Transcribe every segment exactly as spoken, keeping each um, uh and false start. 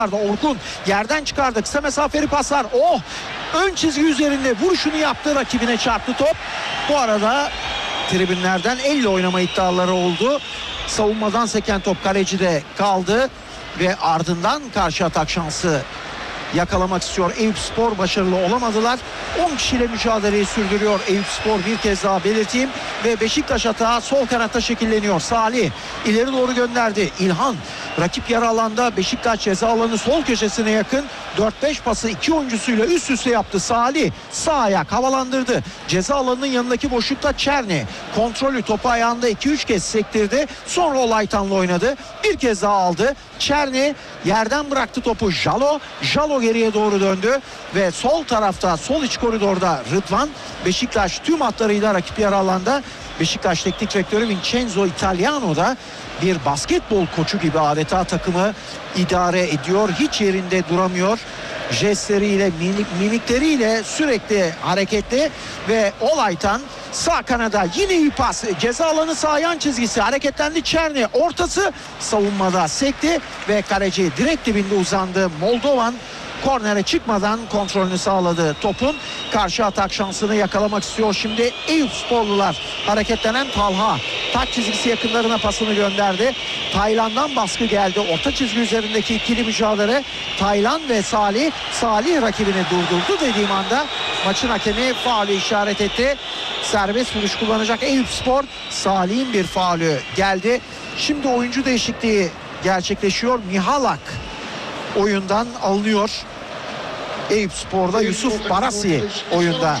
Orkun yerden çıkardı. Kısa mesafeli paslar. Oh! Ön çizgi üzerinde vuruşunu yaptı. Rakibine çarptı top. Bu arada tribünlerden elle oynama iddiaları oldu. Savunmadan seken top kalecide kaldı. Ve ardından karşı atak şansı yakalamak istiyor. Eyüpspor başarılı olamadılar. on kişiyle mücadeleyi sürdürüyor Eyüpspor, bir kez daha belirteyim. Ve Beşiktaş atağı sol kanatta şekilleniyor. Salih ileri doğru gönderdi. İlhan rakip yarı alanda, Beşiktaş ceza alanı sol köşesine yakın. dört beş pası iki oyuncusuyla üst üste yaptı. Salih sağ ayak havalandırdı. Ceza alanının yanındaki boşlukta Çerni kontrolü topu ayağında iki üç kez sektirdi. Sonra Olaytan'la oynadı. Bir kez daha aldı. Çerni yerden bıraktı topu. Jalo. Jalo geriye doğru döndü ve sol tarafta, sol iç koridorda Rıdvan. Beşiktaş tüm hatlarıyla rakip yarı alanda. Beşiktaş teknik direktörü Vincenzo Italiano da bir basketbol koçu gibi adeta takımı idare ediyor. Hiç yerinde duramıyor. Jestleriyle, mimikleriyle sürekli hareketli ve Olaytan sağ kanada yine iyi pas. Ceza alanı sağ yan çizgisi, hareketlendi Çerni. Ortası savunmada sekti ve kaleci direkt dibinde uzandı. Moldovan kornere çıkmadan kontrolünü sağladı topun. Karşı atak şansını yakalamak istiyor şimdi Eyüpsporlular. Hareketlenen Talha tak çizgisi yakınlarına pasını gönderdi. Taylan'dan baskı geldi. Orta çizgi üzerindeki ikili mücadele. Taylan ve Salih. Salih rakibini durdurdu dediğim anda maçın hakemi faulü işaret etti. Serbest vuruş kullanacak Eyüpspor. Salih'in bir faulü geldi. Şimdi oyuncu değişikliği gerçekleşiyor. Mihalak oyundan alınıyor. Eyüpspor'da Yusuf Barasi oyunda.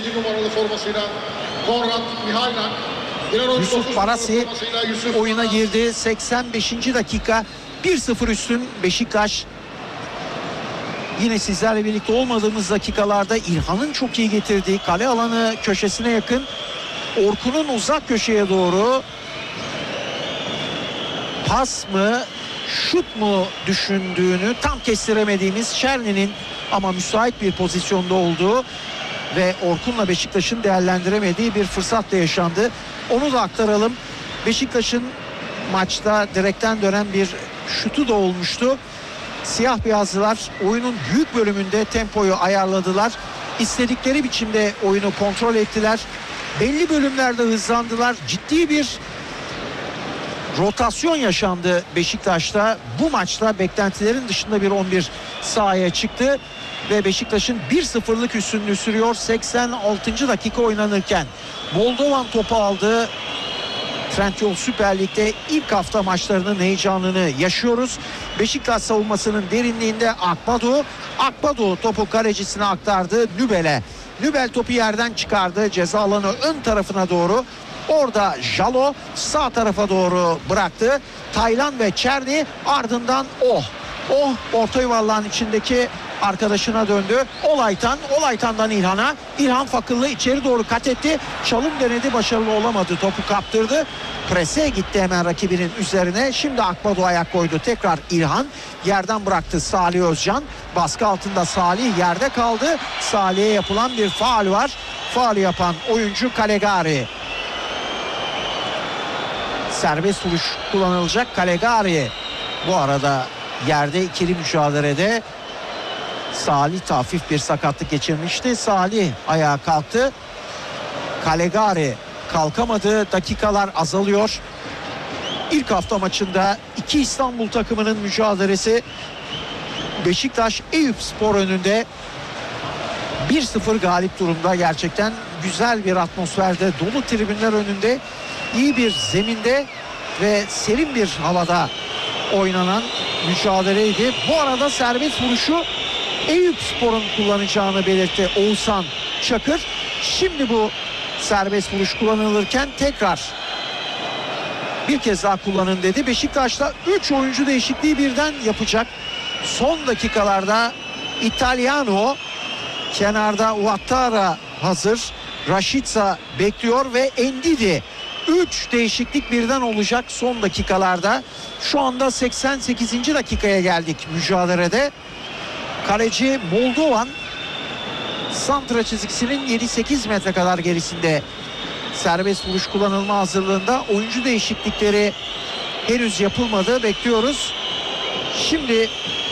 Yusuf Barasi oyuna girdi. seksen beşinci dakika, bir sıfır üstün Beşiktaş. Yine sizlerle birlikte olmadığımız dakikalarda İlhan'ın çok iyi getirdiği kale alanı köşesine yakın. Orkun'un uzak köşeye doğru pas mı, şut mu düşündüğünü tam kestiremediğimiz Çerni'nin ama müsait bir pozisyonda olduğu ve Orkun'la Beşiktaş'ın değerlendiremediği bir fırsat da yaşandı. Onu da aktaralım. Beşiktaş'ın maçta direkten dönen bir şutu da olmuştu. Siyah beyazlılar oyunun büyük bölümünde tempoyu ayarladılar. İstedikleri biçimde oyunu kontrol ettiler. Belli bölümlerde hızlandılar. Ciddi bir rotasyon yaşandı Beşiktaş'ta. Bu maçta beklentilerin dışında bir on bir sahaya çıktı ve Beşiktaş'ın bir sıfırlık üstünlüğü sürüyor seksen altıncı dakika oynanırken. Moldovan topu aldı. Trendyol Süper Lig'de ilk hafta maçlarının heyecanını yaşıyoruz. Beşiktaş savunmasının derinliğinde Akbado. Akbado topu kalecisine aktardı Nübel'e. Nübel topu yerden çıkardı. Ceza alanı ön tarafına doğru. Orada Jalo sağ tarafa doğru bıraktı. Taylan ve Çerni ardından oh. Oh orta yuvarlağın içindeki arkadaşına döndü. Olaytan, Olaytan'dan İlhan'a. İlhan Fakıllı içeri doğru kat etti. Çalım denedi, başarılı olamadı. Topu kaptırdı. Prese gitti hemen rakibinin üzerine. Şimdi Akbado ayak koydu. Tekrar İlhan yerden bıraktı Salih Özcan. Baskı altında Salih yerde kaldı. Salih'e yapılan bir faul var. Faul yapan oyuncu Calegari. Serbest vuruş kullanılacak. Calegari bu arada yerde ikili mücadelede. Salih hafif bir sakatlık geçirmişti. Salih ayağa kalktı. Calegari kalkamadı. Dakikalar azalıyor. İlk hafta maçında iki İstanbul takımının mücadelesi. Beşiktaş Eyüpspor önünde bir sıfır galip durumda. Gerçekten güzel bir atmosferde, dolu tribünler önünde, iyi bir zeminde ve serin bir havada oynanan mücadeleydi. Bu arada serbest vuruşu Eyüpspor'un kullanacağını belirtti Oğuzhan Çakır. Şimdi bu serbest vuruş kullanılırken tekrar bir kez daha kullanın dedi. Beşiktaş'ta üç oyuncu değişikliği birden yapacak. Son dakikalarda Italiano, kenarda Ouattara hazır. Rashica bekliyor ve Endidi. üç değişiklik birden olacak son dakikalarda. Şu anda seksen sekizinci dakikaya geldik mücadelede. Kaleci Moldovan santra çizgisinin yedi sekiz metre kadar gerisinde. Serbest vuruş kullanılma hazırlığında. Oyuncu değişiklikleri henüz yapılmadı. Bekliyoruz. Şimdi